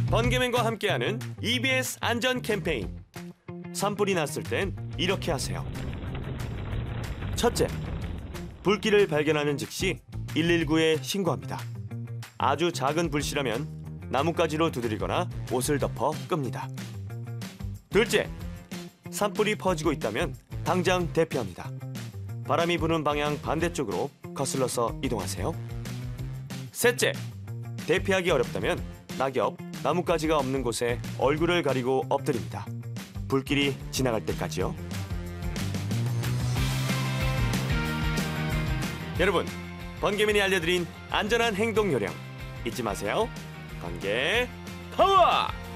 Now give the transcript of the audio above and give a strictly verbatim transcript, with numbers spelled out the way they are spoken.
번개맨과 함께하는 이비에스 안전 캠페인. 산불이 났을 땐 이렇게 하세요. 첫째, 불길을 발견하는 즉시 일일구에 신고합니다. 아주 작은 불씨라면 나뭇가지로 두드리거나 옷을 덮어 끕니다. 둘째, 산불이 퍼지고 있다면 당장 대피합니다. 바람이 부는 방향 반대쪽으로 거슬러서 이동하세요. 셋째, 대피하기 어렵다면 낙엽, 나뭇가지가 없는 곳에 얼굴을 가리고 엎드립니다. 불길이 지나갈 때까지요. 여러분, 번개맨이 알려드린 안전한 행동 요령 잊지 마세요. 번개 파워!